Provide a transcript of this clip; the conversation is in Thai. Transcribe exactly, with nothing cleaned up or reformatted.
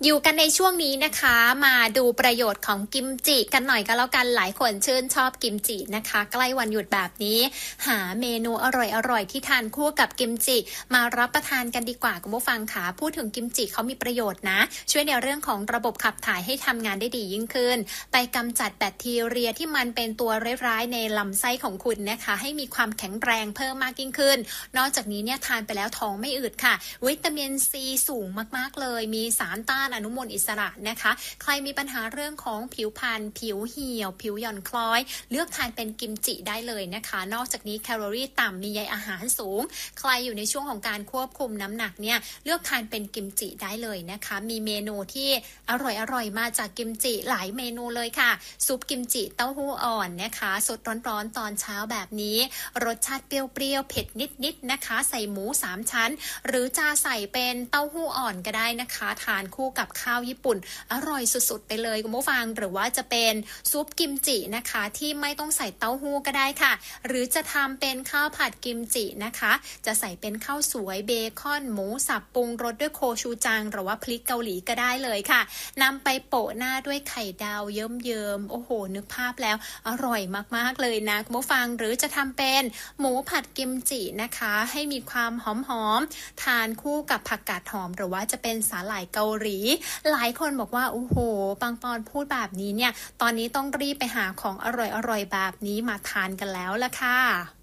อยู่กันในช่วงนี้นะคะมาดูประโยชน์ของกิมจิกันหน่อยก็แล้วกันหลายคนชื่นชอบกิมจินะคะใกล้วันหยุดแบบนี้หาเมนูอร่อยๆที่ทานคู่กับกิมจิมารับประทานกันดีกว่าคุณผู้ฟังค่ะพูดถึงกิมจิเขามีประโยชน์นะช่วยในเรื่องของระบบขับถ่ายให้ทำงานได้ดียิ่งขึ้นไปกำจัดแบคทีเรียที่มันเป็นตัวร้ายๆในลำไส้ของคุณนะคะให้มีความแข็งแรงเพิ่มมากยิ่งขึ้นนอกจากนี้เนี่ยทานไปแล้วท้องไม่อืดค่ะวิตามินซีสูงมากๆเลยมีสารต้านอนุมูลอิสระนะคะใครมีปัญหาเรื่องของผิวพรรณผิวเหี่ยวผิวหย่อนคล้อยเลือกทานเป็นกิมจิได้เลยนะคะนอกจากนี้แคลอรี่ต่ำมีใยอาหารสูงใครอยู่ในช่วงของการควบคุมน้ำหนักเนี่ยเลือกทานเป็นกิมจิได้เลยนะคะมีเมนูที่อร่อยๆมาจากกิมจิหลายเมนูเลยค่ะซุปกิมจิเต้าหู้อ่อนนะคะสดร้อนๆตอนเช้าแบบนี้รสชาติเปรี้ยวๆเผ็ดนิดๆนะคะใส่หมูสามชั้นหรือจะใส่เป็นเต้าหู้อ่อนก็ได้นะคะทานคู่กับข้าวญี่ปุ่นอร่อยสุดๆไปเลยคุณผู้ฟังหรือว่าจะเป็นซุปกิมจินะคะที่ไม่ต้องใส่เต้าหู้ก็ได้ค่ะหรือจะทำเป็นข้าวผัดกิมจินะคะจะใส่เป็นข้าวสวยเบคอนหมูสับปรุงรสด้วยโคชูจังหรือว่าพริกเกาหลีก็ได้เลยค่ะนำไปโปะหน้าด้วยไข่ดาวเยิ้มๆโอ้โหนึกภาพแล้วอร่อยมากๆเลยนะคุณผู้ฟังหรือจะทำเป็นหมูผัดกิมจินะคะให้มีความหอมๆทานคู่กับผักกาดหอมหรือว่าจะเป็นสาหร่ายเกาหลีหลายคนบอกว่าโอ้โหปังปอนพูดแบบนี้เนี่ยตอนนี้ต้องรีบไปหาของอร่อยๆแบบนี้มาทานกันแล้วล่ะค่ะ